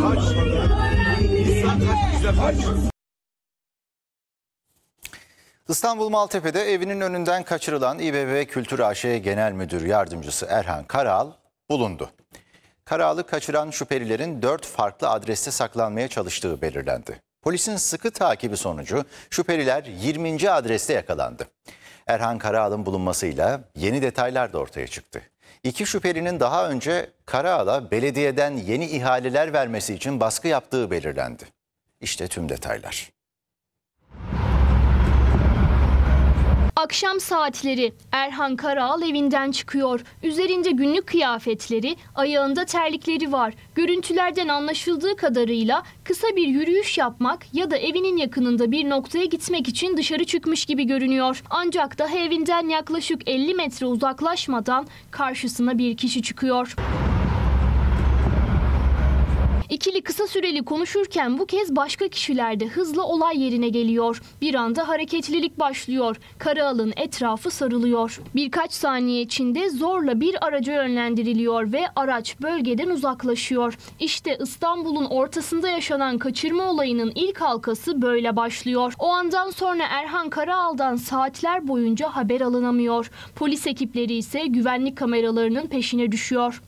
İstanbul Maltepe'de evinin önünden kaçırılan İBB Kültür AŞ Genel Müdür Yardımcısı Erhan Karaal bulundu. Karaal'ı kaçıran şüphelilerin 4 farklı adreste saklanmaya çalıştığı belirlendi. Polisin sıkı takibi sonucu şüpheliler 20. adreste yakalandı. Erhan Karaal'ın bulunmasıyla yeni detaylar da ortaya çıktı. 2 şüphelinin daha önce Karaal'a belediyeden yeni ihaleler vermesi için baskı yaptığı belirlendi. İşte tüm detaylar. Akşam saatleri Erhan Karaal evinden çıkıyor. Üzerinde günlük kıyafetleri, ayağında terlikleri var. Görüntülerden anlaşıldığı kadarıyla kısa bir yürüyüş yapmak ya da evinin yakınında bir noktaya gitmek için dışarı çıkmış gibi görünüyor. Ancak daha evinden yaklaşık 50 metre uzaklaşmadan karşısına bir kişi çıkıyor. İkili kısa süreli konuşurken bu kez başka kişiler de hızla olay yerine geliyor. Bir anda hareketlilik başlıyor. Karaal'ın etrafı sarılıyor. Birkaç saniye içinde zorla bir araca yönlendiriliyor ve araç bölgeden uzaklaşıyor. İşte İstanbul'un ortasında yaşanan kaçırma olayının ilk halkası böyle başlıyor. O andan sonra Erhan Karaal'dan saatler boyunca haber alınamıyor. Polis ekipleri ise güvenlik kameralarının peşine düşüyor.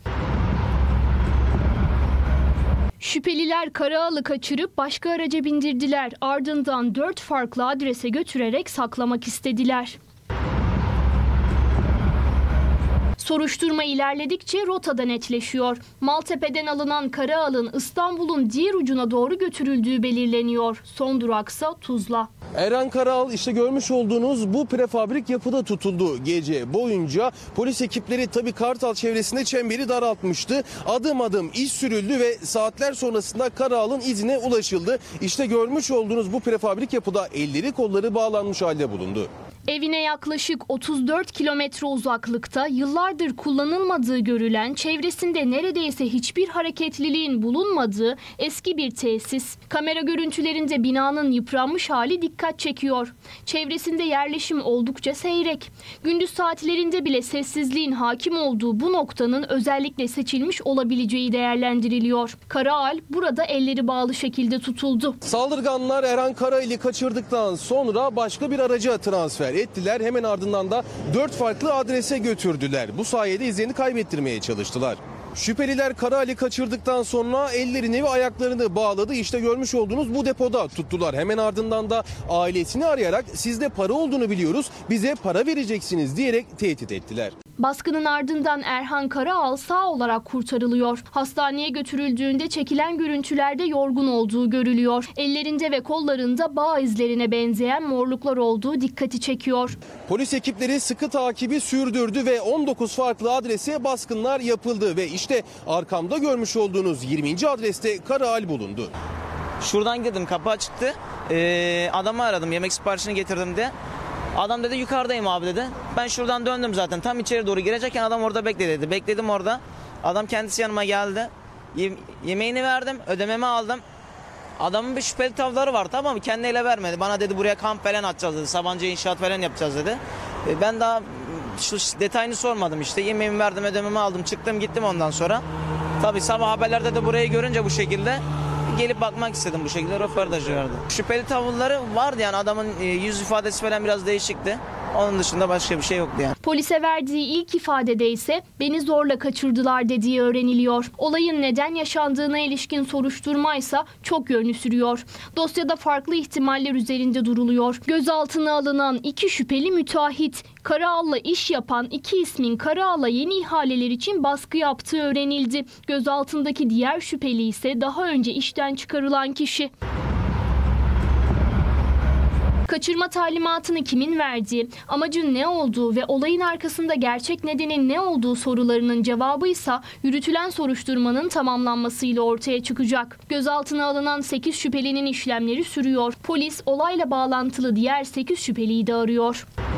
Şüpheliler Karaal'ı kaçırıp başka araca bindirdiler. Ardından 4 farklı adrese götürerek saklamak istediler. Soruşturma ilerledikçe rotada netleşiyor. Maltepe'den alınan Karaal'ın İstanbul'un diğer ucuna doğru götürüldüğü belirleniyor. Son duraksa Tuzla. Erhan Karaal işte görmüş olduğunuz bu prefabrik yapıda tutuldu gece boyunca. Polis ekipleri tabii Kartal çevresinde çemberi daraltmıştı. Adım adım iş sürüldü ve saatler sonrasında Karaal'ın izine ulaşıldı. İşte görmüş olduğunuz bu prefabrik yapıda elleri kolları bağlanmış halde bulundu. Evine yaklaşık 34 kilometre uzaklıkta yıllardır kullanılmadığı görülen, çevresinde neredeyse hiçbir hareketliliğin bulunmadığı eski bir tesis. Kamera görüntülerinde binanın yıpranmış hali dikkat çekiyor. Çevresinde yerleşim oldukça seyrek. Gündüz saatlerinde bile sessizliğin hakim olduğu bu noktanın özellikle seçilmiş olabileceği değerlendiriliyor. Karaal burada elleri bağlı şekilde tutuldu. Saldırganlar Erhan Karaal'ı kaçırdıktan sonra başka bir araca transfer ettiler. Hemen ardından da 4 farklı adrese götürdüler. Bu sayede izlerini kaybettirmeye çalıştılar. Şüpheliler Karaal'ı kaçırdıktan sonra ellerini ve ayaklarını bağladı. İşte görmüş olduğunuz bu depoda tuttular. Hemen ardından da ailesini arayarak sizde para olduğunu biliyoruz, bize para vereceksiniz diyerek tehdit ettiler. Baskının ardından Erhan Karaal sağ olarak kurtarılıyor. Hastaneye götürüldüğünde çekilen görüntülerde yorgun olduğu görülüyor. Ellerinde ve kollarında bağ izlerine benzeyen morluklar olduğu dikkati çekiyor. Polis ekipleri sıkı takibi sürdürdü ve 19 farklı adrese baskınlar yapıldı ve işte arkamda görmüş olduğunuz 20. adreste Karaal bulundu. Şuradan girdim, kapı açıktı. Adamı aradım, yemek siparişini getirdim de. Adam dedi yukarıdayım abi dedi. Ben şuradan döndüm zaten. Tam içeri doğru girecekken adam orada bekle dedi. Bekledim orada. Adam kendisi yanıma geldi. Yemeğini verdim. Ödememi aldım. Adamın bir şüpheli tavları var, tamam mı? Kendi ele vermedi. Bana dedi buraya kamp falan atacağız dedi. Sabancı inşaat falan yapacağız dedi. Ben daha şu detayını sormadım işte. Yemeğimi verdim, ödememi aldım. Çıktım gittim ondan sonra. Tabii sabah haberlerde de burayı görünce bu şekilde gelip bakmak istedim, bu şekilde röportaj verdim. Şüpheli tavırları vardı yani, adamın yüz ifadesi falan biraz değişikti. Onun dışında başka bir şey yoktu yani. Polise verdiği ilk ifadede ise beni zorla kaçırdılar dediği öğreniliyor. Olayın neden yaşandığına ilişkin soruşturma ise çok yönlü sürüyor. Dosyada farklı ihtimaller üzerinde duruluyor. Gözaltına alınan 2 şüpheli müteahhit, Karaal'la iş yapan 2 ismin Karaal'a yeni ihaleler için baskı yaptığı öğrenildi. Gözaltındaki diğer şüpheli ise daha önce işten çıkarılan kişi. Kaçırma talimatını kimin verdiği, amacın ne olduğu ve olayın arkasında gerçek nedenin ne olduğu sorularının cevabı ise yürütülen soruşturmanın tamamlanmasıyla ortaya çıkacak. Gözaltına alınan 8 şüphelinin işlemleri sürüyor. Polis olayla bağlantılı diğer 8 şüpheliyi de arıyor.